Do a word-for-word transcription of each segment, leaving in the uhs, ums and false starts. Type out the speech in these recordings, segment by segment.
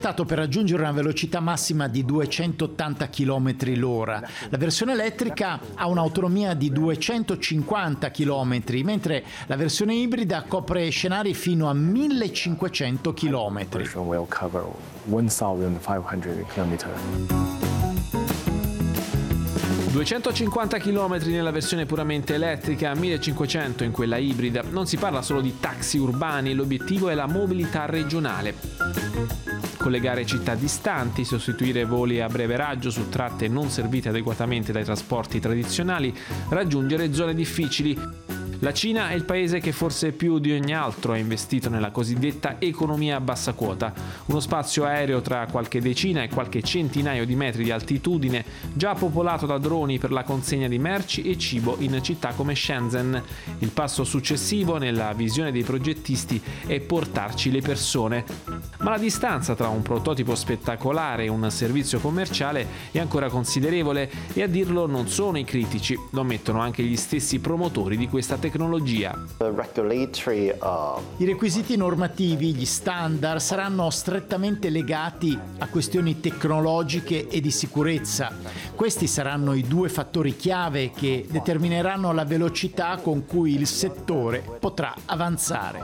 per raggiungere una velocità massima di duecentottanta chilometri l'ora. La versione elettrica ha un'autonomia di duecentocinquanta chilometri, mentre la versione ibrida copre scenari fino a millecinquecento chilometri. duecentocinquanta chilometri nella versione puramente elettrica, millecinquecento in quella ibrida. Non si parla solo di taxi urbani, l'obiettivo è la mobilità regionale. Collegare città distanti, sostituire voli a breve raggio su tratte non servite adeguatamente dai trasporti tradizionali, raggiungere zone difficili. La Cina è il paese che forse più di ogni altro ha investito nella cosiddetta economia a bassa quota, uno spazio aereo tra qualche decina e qualche centinaio di metri di altitudine, già popolato da droni per la consegna di merci e cibo in città come Shenzhen. Il passo successivo, nella visione dei progettisti, è portarci le persone. Ma la distanza tra un prototipo spettacolare e un servizio commerciale è ancora considerevole e a dirlo non sono i critici, lo ammettono anche gli stessi promotori di questa tecnologia. I requisiti normativi, gli standard, saranno strettamente legati a questioni tecnologiche e di sicurezza. Questi saranno i due fattori chiave che determineranno la velocità con cui il settore potrà avanzare.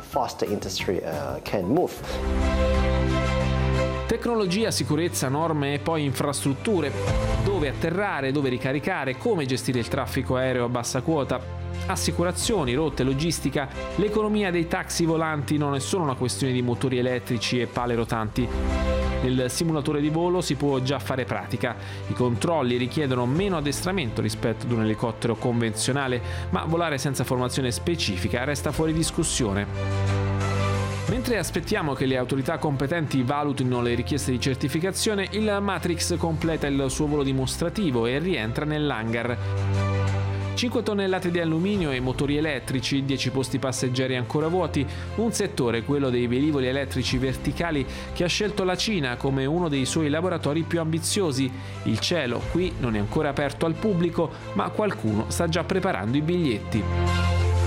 Tecnologia, sicurezza, norme e poi infrastrutture. Dove atterrare, dove ricaricare, come gestire il traffico aereo a bassa quota. Assicurazioni, rotte, logistica. L'economia dei taxi volanti non è solo una questione di motori elettrici e pale rotanti. Nel simulatore di volo si può già fare pratica. I controlli richiedono meno addestramento rispetto ad un elicottero convenzionale, ma volare senza formazione specifica resta fuori discussione. Mentre aspettiamo che le autorità competenti valutino le richieste di certificazione, il Matrix completa il suo volo dimostrativo e rientra nell'hangar. cinque tonnellate di alluminio e motori elettrici, dieci posti passeggeri ancora vuoti, un settore, quello dei velivoli elettrici verticali, che ha scelto la Cina come uno dei suoi laboratori più ambiziosi. Il cielo qui non è ancora aperto al pubblico, ma qualcuno sta già preparando i biglietti.